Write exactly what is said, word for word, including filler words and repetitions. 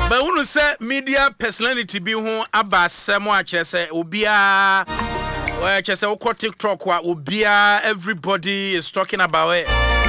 But when you say media personality be who aba semo a kyerɛ sɛ obia well, just a TikTok, what will be everybody is talking about it.